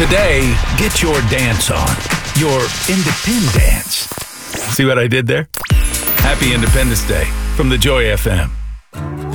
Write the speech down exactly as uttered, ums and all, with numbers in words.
Today, get your dance on. Your independence. See what I did there? Happy Independence Day from the Joy F M.